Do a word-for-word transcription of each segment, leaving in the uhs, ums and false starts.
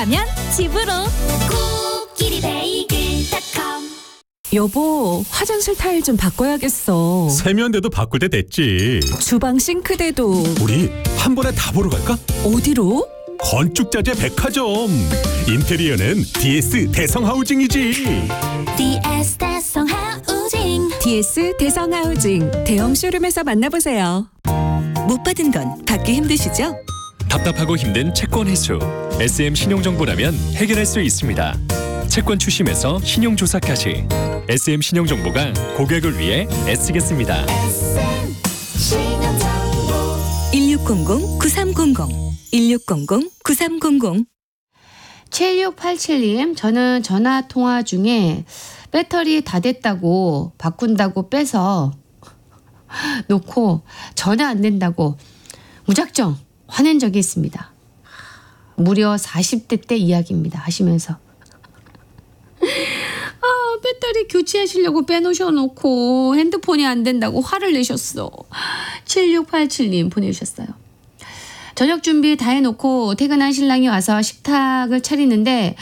가면 집으로. 코끼리 베이글 닷컴. 여보, 화장실 타일 좀 바꿔야겠어. 세면대도 바꿀 때 됐지. 주방 싱크대도. 우리 한 번에 다 보러 갈까? 어디로? 건축자재 백화점. 인테리어는 디에스 대성하우징이지. 디에스 대성하우징. 디에스 대성하우징 대형 쇼룸에서 만나보세요. 못 받은 건 받기 힘드시죠? 답답하고 힘든 채권 회수. 에스엠 신용정보라면 해결할 수 있습니다. 채권 추심에서 신용조사까지 에스엠 신용정보가 고객을 위해 애쓰겠습니다. 에스엠 신용정보. 일육공공 구삼공공 일육공공 구삼공공. 칠육팔칠님, 저는 전화통화 중에 배터리 다 됐다고 바꾼다고 빼서 놓고 전화 안 된다고 무작정 화낸 적이 있습니다. 무려 사십 대 때 이야기입니다. 하시면서 아, 배터리 교체하시려고 빼놓으셔놓고 핸드폰이 안 된다고 화를 내셨어. 칠육팔칠님 보내주셨어요. 저녁 준비 다 해놓고 퇴근한 신랑이 와서 식탁을 차리는데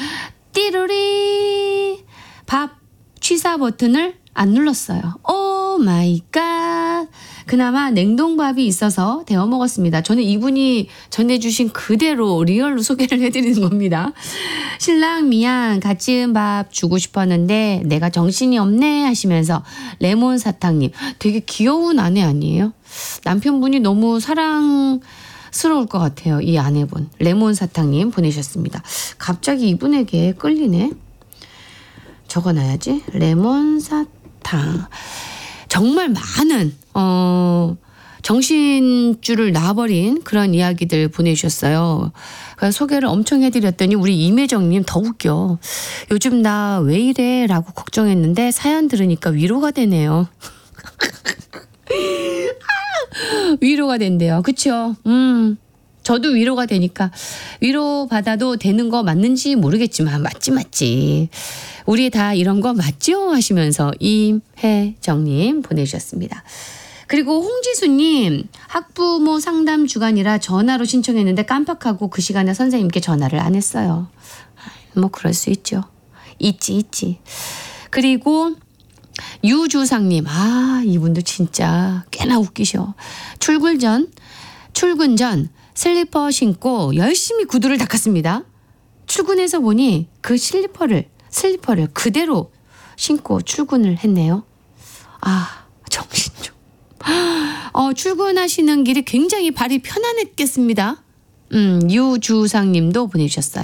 띠루리 밥 취사 버튼을 안 눌렀어요. 오 마이 갓. 그나마 냉동밥이 있어서 데워 먹었습니다. 저는 이분이 전해주신 그대로 리얼로 소개를 해드리는 겁니다. 신랑 미안, 갓 지은 밥 주고 싶었는데 내가 정신이 없네 하시면서 레몬 사탕님, 되게 귀여운 아내 아니에요? 남편분이 너무 사랑스러울 것 같아요. 이 아내분 레몬 사탕님 보내셨습니다. 갑자기 이분에게 끌리네. 적어놔야지. 레몬 사탕. 정말 많은 어, 정신줄을 놔버린 그런 이야기들 보내주셨어요. 그래서 소개를 엄청 해드렸더니 우리 임혜정님 더 웃겨. 요즘 나 왜 이래? 라고 걱정했는데 사연 들으니까 위로가 되네요. 위로가 된대요. 그쵸? 음, 저도 위로가 되니까 위로 받아도 되는 거 맞는지 모르겠지만 맞지 맞지. 우리 다 이런 거 맞죠? 하시면서 임혜정님 보내주셨습니다. 그리고 홍지수님, 학부모 상담 주간이라 전화로 신청했는데 깜빡하고 그 시간에 선생님께 전화를 안 했어요. 뭐 그럴 수 있죠. 있지 있지. 그리고 유주상님, 아 이분도 진짜 꽤나 웃기셔. 출근 전 출근 전 슬리퍼 신고 열심히 구두를 닦았습니다. 출근해서 보니 그 슬리퍼를 슬리퍼를 그대로 신고 출근을 했네요. 아, 정신 좀. 어, 출근하시는 길이 굉장히 발이 편안했겠습니다. 음, 유주상님도 보내주셨어요.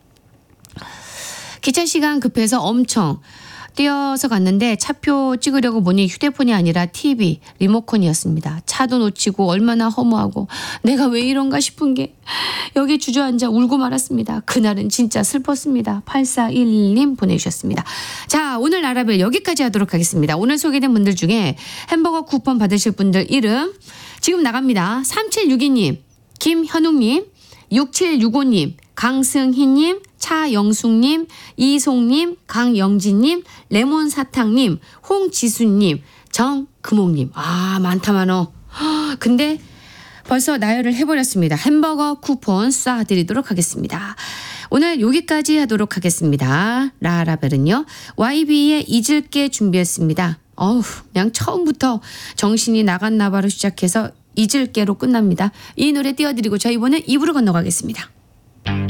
기차 시간 급해서 엄청 뛰어서 갔는데 차표 찍으려고 보니 휴대폰이 아니라 티비 리모컨이었습니다. 차도 놓치고 얼마나 허무하고 내가 왜 이런가 싶은 게 여기 주저앉아 울고 말았습니다. 그날은 진짜 슬펐습니다. 팔사일님 보내주셨습니다. 자, 오늘 나라벨 여기까지 하도록 하겠습니다. 오늘 소개된 분들 중에 햄버거 쿠폰 받으실 분들 이름 지금 나갑니다. 삼칠육이님, 김현웅님, 육칠육오님, 강승희님, 차영숙님, 이송님, 강영진님, 레몬사탕님, 홍지수님, 정금옥님. 아, 많다 많어. 근데 벌써 나열을 해버렸습니다. 햄버거 쿠폰 쏴드리도록 하겠습니다. 오늘 여기까지 하도록 하겠습니다. 라라벨은요, 와이비의 잊을게 준비했습니다. 어우, 그냥 처음부터 정신이 나갔나 봐로 시작해서 잊을게로 끝납니다. 이 노래 띄워드리고 저희 이번엔 이 부로 건너가겠습니다.